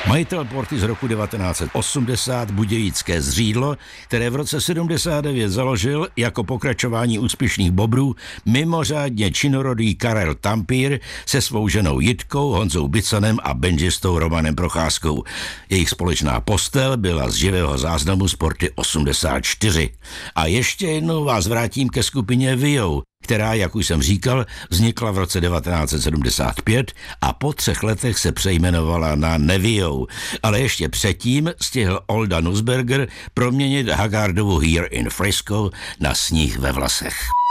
Majitel Porty z roku 1980 budějické Zřídlo, které v roce 79 založil jako pokračování úspěšných Bobrů mimořádně činorodý Karel Tampír se svou ženou Jitkou, Honzou Bicanem a benžistou Romanem Procházkou. Jejich společná postel byla z živého záznamu z Porty 84. A ještě jednou vás vrátím ke skupině Vio, která, jak už jsem říkal, vznikla v roce 1975 a po 3 letech se přejmenovala na Nevio. Ale ještě předtím stihl Olda Nussberger proměnit Haggardovu Here in Frisco na Sníh ve vlasech.